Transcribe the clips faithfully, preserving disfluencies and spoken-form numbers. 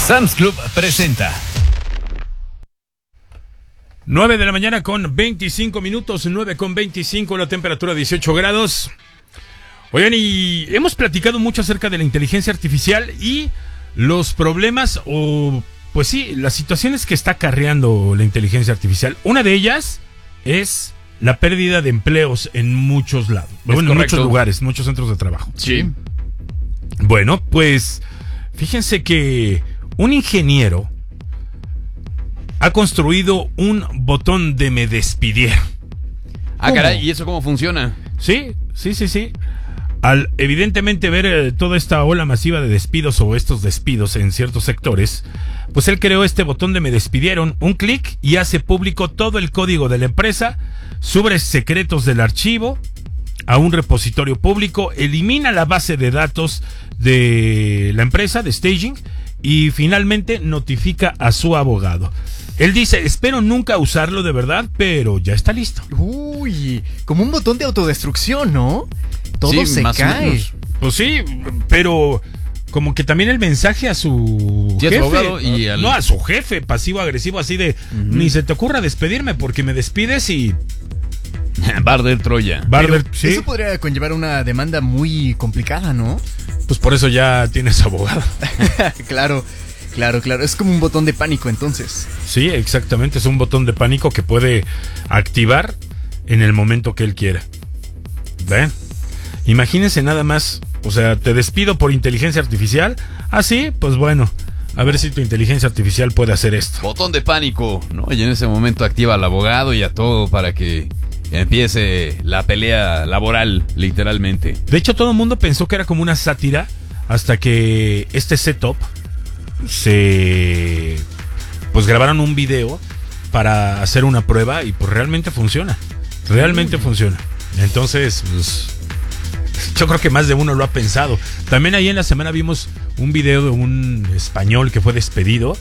Sam's Club presenta. nueve de la mañana con veinticinco minutos, nueve con veinticinco, la temperatura dieciocho grados. Oigan, y hemos platicado mucho acerca de la inteligencia artificial y los problemas o, pues sí, las situaciones que está acarreando la inteligencia artificial. Una de ellas es la pérdida de empleos en muchos lados. Bueno, en muchos lugares, muchos centros de trabajo. Sí. Bueno, pues fíjense que un ingeniero ha construido un botón de me despidieron. Ah, caray, ¿y eso cómo funciona? Sí, sí, sí, sí. Al evidentemente ver eh, toda esta ola masiva de despidos o estos despidos en ciertos sectores, pues él creó este botón de me despidieron, un clic y hace público todo el código de la empresa, sube secretos del archivo a un repositorio público, elimina la base de datos de la empresa, de Staging, y finalmente notifica a su abogado. Él dice, espero nunca usarlo de verdad, pero ya está listo. Uy, como un botón de autodestrucción, ¿no? Todo Sí, se más o cae. menos. Pues sí, pero como que también el mensaje a su Sí, a su jefe, abogado y al- no a su jefe, pasivo-agresivo, así de, uh-huh. Ni se te ocurra despedirme porque me despides y... Barder Troya. Barder, Pero ¿sí? eso podría conllevar una demanda muy complicada, ¿no? Pues por eso ya tienes abogado. Claro, claro, claro. Es como un botón de pánico, entonces. Sí, exactamente, es un botón de pánico que puede activar en el momento que él quiera. ¿Ven? Imagínense nada más, o sea, te despido por inteligencia artificial. Ah, sí, pues bueno, a ver si tu inteligencia artificial puede hacer esto. Botón de pánico, ¿no? Y en ese momento activa al abogado y a todo para que empiece la pelea laboral, literalmente. De hecho, todo el mundo pensó que era como una sátira hasta que este setup se... pues grabaron un video para hacer una prueba y pues realmente funciona. Realmente mm. funciona. Entonces, pues, yo creo que más de uno lo ha pensado. También ahí en la semana vimos un video de un español que fue despedido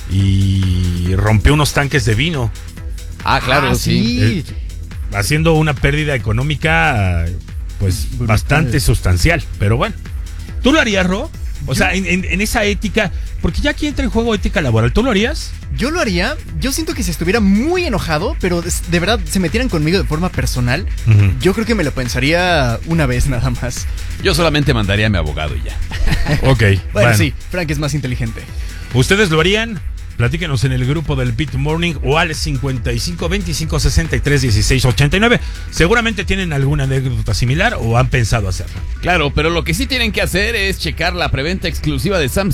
y rompió unos tanques de vino. Ah, claro, ah, sí. Eh, haciendo una pérdida económica, pues, brutal, bastante sustancial. Pero bueno, ¿tú lo harías, Ro? O yo, sea, en, en, en esa ética, porque ya aquí entra en juego ética laboral, ¿tú lo harías? Yo lo haría, yo siento que si estuviera muy enojado, pero de, de verdad se metieran conmigo de forma personal, uh-huh. Yo creo que me lo pensaría una vez nada más. Yo solamente mandaría a mi abogado y ya. Ok. Bueno, bueno, sí, Frank es más inteligente. ¿Ustedes lo harían? Platíquenos en el grupo del Beat Morning o al cincuenta y cinco veinticinco sesenta y tres dieciséis ochenta y nueve. Seguramente tienen alguna anécdota similar o han pensado hacerlo. Claro, pero lo que sí tienen que hacer es checar la preventa exclusiva de Sam's